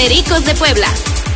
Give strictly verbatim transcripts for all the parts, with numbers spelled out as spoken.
Pericos de Puebla.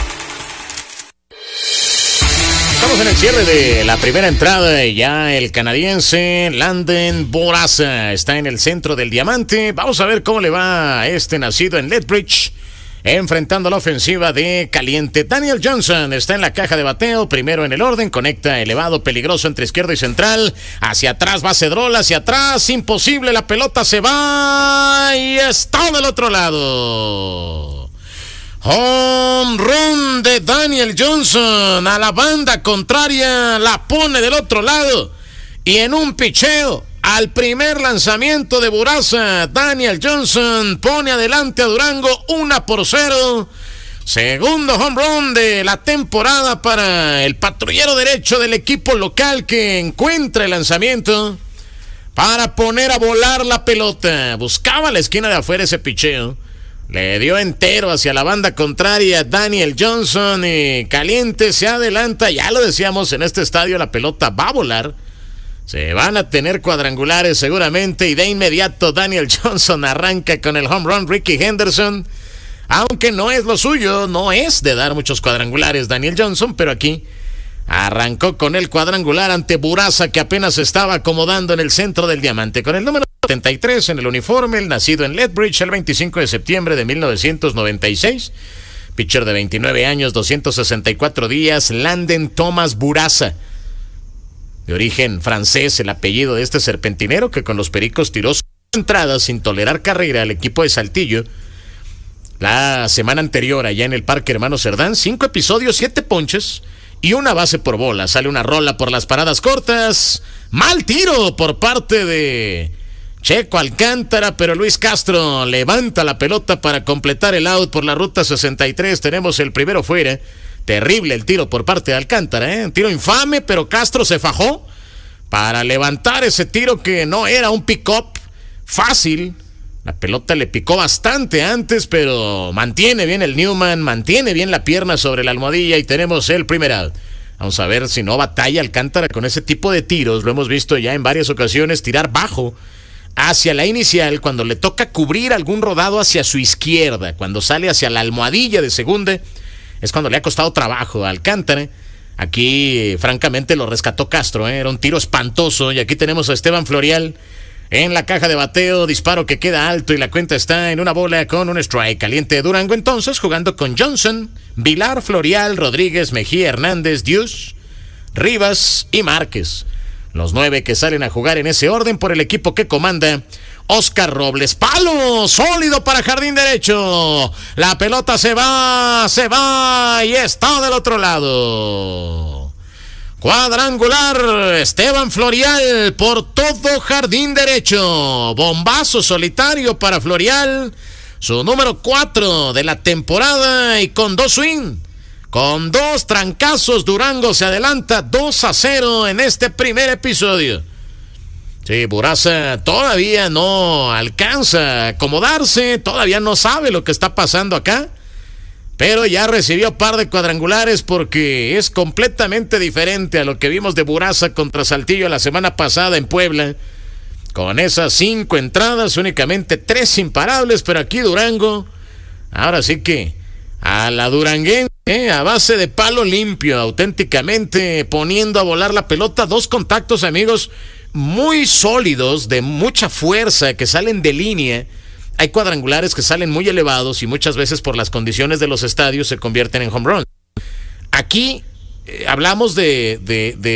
Estamos en el cierre de la primera entrada y ya el canadiense Landon Bourassa está en el centro del diamante. Vamos a ver cómo le va a este nacido en Lethbridge, enfrentando la ofensiva de Caliente. Daniel Johnson está en la caja de bateo, primero en el orden, conecta elevado, peligroso entre izquierdo y central, hacia atrás va Cedrol, hacia atrás, imposible, la pelota se va y está del otro lado. Home run de Daniel Johnson, a la banda contraria, la pone del otro lado y en un picheo al primer lanzamiento de Bourassa, Daniel Johnson pone adelante a Durango una por cero. Segundo home run de la temporada para el patrullero derecho del equipo local, que encuentra el lanzamiento para poner a volar la pelota. Buscaba la esquina de afuera ese picheo. Le dio entero hacia la banda contraria Daniel Johnson y Caliente se adelanta. Ya lo decíamos, en este estadio la pelota va a volar. Se van a tener cuadrangulares seguramente y de inmediato Daniel Johnson arranca con el home run. Ricky Henderson, aunque no es lo suyo, no es de dar muchos cuadrangulares Daniel Johnson, pero aquí arrancó con el cuadrangular ante Bourassa, que apenas se estaba acomodando en el centro del diamante. Con el número setenta y tres en el uniforme, el nacido en Lethbridge el veinticinco de septiembre de mil novecientos noventa y seis. Pitcher de veintinueve años, doscientos sesenta y cuatro días, Landon Thomas Bourassa. De origen francés, el apellido de este serpentinero que con los Pericos tiró su entrada sin tolerar carrera al equipo de Saltillo la semana anterior allá en el Parque Hermano Cerdán. Cinco episodios, siete ponches y una base por bola. Sale una rola por las paradas cortas. Mal tiro por parte de Checo Alcántara, pero Luis Castro levanta la pelota para completar el out por la ruta sesenta y tres. Tenemos el primero fuera. Terrible el tiro por parte de Alcántara, ¿eh? Un tiro infame, pero Castro se fajó para levantar ese tiro que no era un pick-up fácil. La pelota le picó bastante antes, pero mantiene bien el Newman, mantiene bien la pierna sobre la almohadilla y tenemos el primer out. Vamos a ver si no batalla Alcántara con ese tipo de tiros. Lo hemos visto ya en varias ocasiones, tirar bajo hacia la inicial cuando le toca cubrir algún rodado hacia su izquierda, cuando sale hacia la almohadilla de segunda. Es cuando le ha costado trabajo a Alcántara. Aquí, francamente, lo rescató Castro, ¿eh? Era un tiro espantoso. Y aquí tenemos a Esteban Florial en la caja de bateo. Disparo que queda alto y la cuenta está en una bola con un strike. Caliente Durango entonces, jugando con Johnson, Vilar, Florial, Rodríguez, Mejía, Hernández, Dius, Rivas y Márquez. Los nueve que salen a jugar en ese orden por el equipo que comanda Oscar Robles. Palo sólido para jardín derecho. La pelota se va, se va y está del otro lado. Cuadrangular Esteban Florial por todo jardín derecho. Bombazo solitario para Florial, su número cuatro de la temporada, y con dos swing, con dos trancazos, Durango se adelanta dos a cero en este primer episodio. Sí, Bourassa todavía no alcanza a acomodarse, todavía no sabe lo que está pasando acá, pero ya recibió par de cuadrangulares porque es completamente diferente a lo que vimos de Bourassa contra Saltillo la semana pasada en Puebla. Con esas cinco entradas, únicamente tres imparables, pero aquí Durango, ahora sí que a la duranguense, eh, a base de palo limpio, auténticamente poniendo a volar la pelota. Dos contactos, amigos, muy sólidos, de mucha fuerza, que salen de línea. Hay cuadrangulares que salen muy elevados y muchas veces por las condiciones de los estadios se convierten en home run. Aquí eh, hablamos de, de, de